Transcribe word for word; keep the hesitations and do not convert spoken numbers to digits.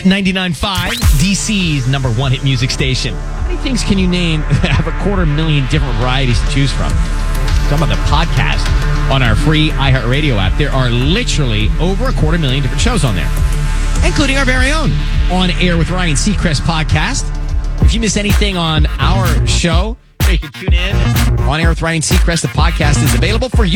ninety-nine point five, D C's number one hit music station. How many things can you name that have a quarter million different varieties to choose from? Talking about the podcast on our free iHeartRadio app. There are literally over a quarter million different shows on there, including our very own On Air with Ryan Seacrest podcast. If you miss anything on our show, you can tune in. On Air with Ryan Seacrest, the podcast is available for you.